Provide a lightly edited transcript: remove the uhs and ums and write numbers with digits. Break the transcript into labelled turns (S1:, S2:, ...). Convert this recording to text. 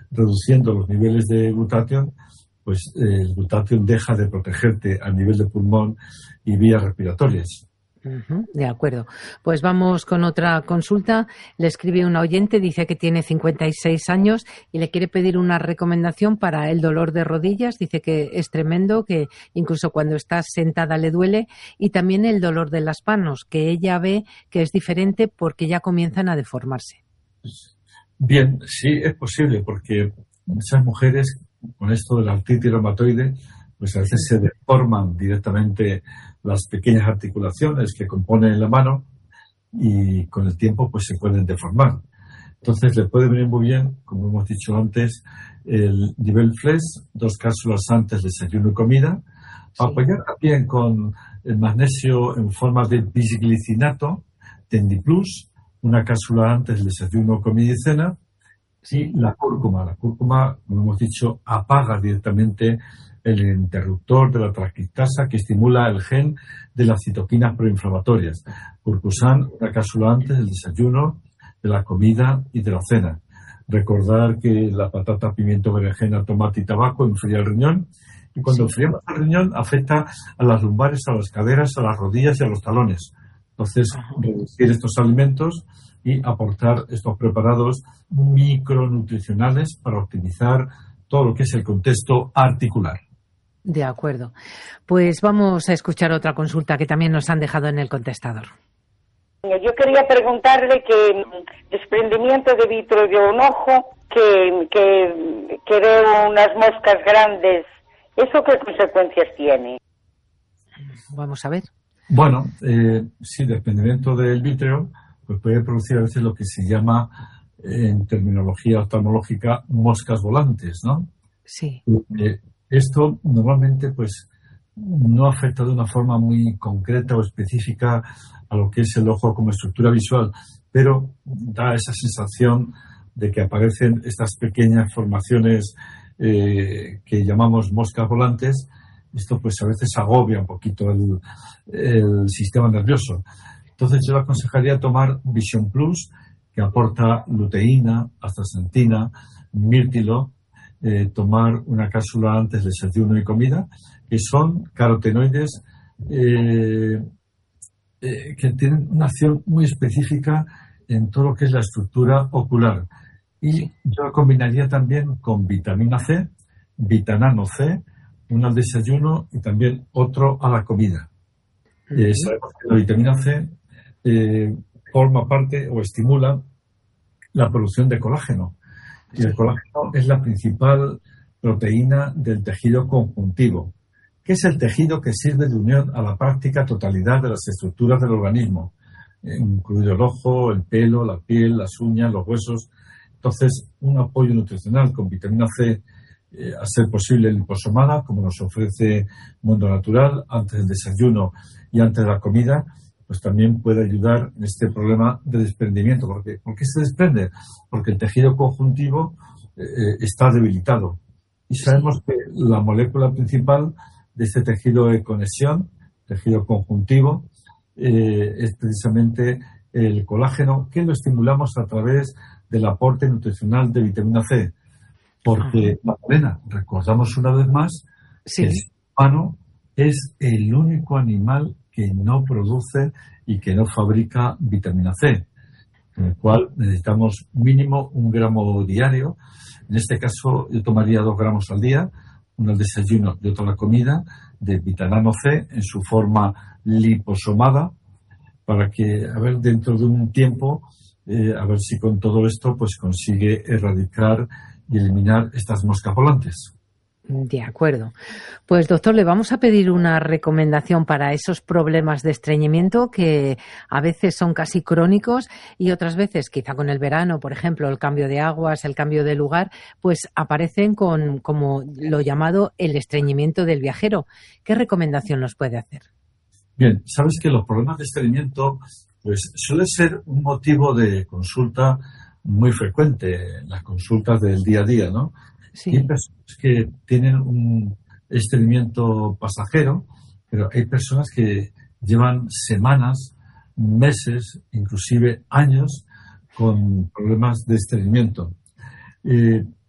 S1: reduciendo los niveles de glutatión, pues el glutatión deja de protegerte a nivel de pulmón y vías respiratorias.
S2: De acuerdo. Pues vamos con otra consulta. Le escribe una oyente, dice que tiene 56 años y le quiere pedir una recomendación para el dolor de rodillas. Dice que es tremendo, que incluso cuando está sentada le duele, y también el dolor de las manos, que ella ve que es diferente porque ya comienzan a deformarse.
S1: Bien, sí, es posible, porque muchas mujeres con esto de la artritis reumatoide, pues a veces se deforman directamente las pequeñas articulaciones que componen la mano y con el tiempo pues se pueden deformar. Entonces le puede venir muy bien, como hemos dicho antes, el nivel FLES, 2 cápsulas antes de desayuno y comida, apoyar también con el magnesio en forma de bisglicinato, Tendiplus, 1 cápsula antes del desayuno, comida y cena, y la cúrcuma. La cúrcuma, como hemos dicho, apaga directamente el interruptor de la transcriptasa que estimula el gen de las citoquinas proinflamatorias. Curcusan, 1 cápsula antes del desayuno, de la comida y de la cena. Recordar que la patata, pimiento, berenjena, tomate y tabaco enfría el riñón, y cuando enfriamos el riñón afecta a las lumbares, a las caderas, a las rodillas y a los talones. Entonces, reducir estos alimentos y aportar estos preparados micronutricionales para optimizar todo lo que es el contexto articular.
S2: De acuerdo. Pues vamos a escuchar otra consulta que también nos han dejado en el contestador.
S3: Yo quería preguntarle que desprendimiento de vitro de un ojo, que veo unas moscas grandes, ¿eso qué consecuencias tiene?
S2: Vamos a ver.
S1: Bueno, sí, desprendimiento del vítreo pues puede producir a veces lo que se llama, en terminología oftalmológica, moscas volantes, ¿no?
S2: Sí.
S1: Esto normalmente pues no afecta de una forma muy concreta o específica a lo que es el ojo como estructura visual, pero da esa sensación de que aparecen estas pequeñas formaciones que llamamos moscas volantes. Esto pues a veces agobia un poquito el sistema nervioso. Entonces yo le aconsejaría tomar Vision Plus, que aporta luteína, astaxantina, mirtilo, tomar 1 cápsula antes del desayuno y comida, que son carotenoides que tienen una acción muy específica en todo lo que es la estructura ocular. Y yo lo combinaría también con vitamina C, vitanano C, 1 al desayuno y también otro a la comida. Sabemos que la vitamina C forma parte o estimula la producción de colágeno. Y el colágeno es la principal proteína del tejido conjuntivo, que es el tejido que sirve de unión a la práctica totalidad de las estructuras del organismo, incluido el ojo, el pelo, la piel, las uñas, los huesos. Entonces, un apoyo nutricional con vitamina C, a ser posible liposomada, como nos ofrece Mundo Natural, antes del desayuno y antes de la comida, pues también puede ayudar en este problema de desprendimiento. ¿Por qué se desprende? Porque el tejido conjuntivo está debilitado. Y sabemos que la molécula principal de este tejido de conexión, tejido conjuntivo, es precisamente el colágeno, que lo estimulamos a través del aporte nutricional de vitamina C. Porque, Magdalena, recordamos una vez más que el ser humano es el único animal que no produce y que no fabrica vitamina C, con el cual necesitamos mínimo 1 gramo diario. En este caso, yo tomaría 2 gramos al día, 1 al desayuno y otro a la comida, de vitamina C en su forma liposomada, para que, a ver, dentro de un tiempo, a ver si con todo esto pues consigue erradicar y eliminar estas moscas volantes.
S2: De acuerdo. Pues, doctor, le vamos a pedir una recomendación para esos problemas de estreñimiento que a veces son casi crónicos y otras veces, quizá con el verano, por ejemplo, el cambio de aguas, el cambio de lugar, pues aparecen con, como lo llamado, el estreñimiento del viajero. ¿Qué recomendación nos puede hacer?
S1: Bien, sabes que los problemas de estreñimiento pues suele ser un motivo de consulta muy frecuente en las consultas del día a día, ¿no? Sí. Hay personas que tienen un estreñimiento pasajero, pero hay personas que llevan semanas, meses, inclusive años con problemas de estreñimiento.